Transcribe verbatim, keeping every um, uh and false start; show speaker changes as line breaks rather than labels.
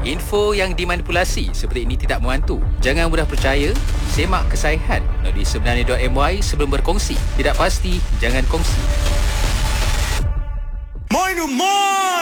Info yang dimanipulasi seperti ini tidak membantu. Jangan mudah percaya. Semak kesahihan melalui sebenarnya dot my sebelum berkongsi. Tidak pasti, jangan kongsi.
Moi no moi!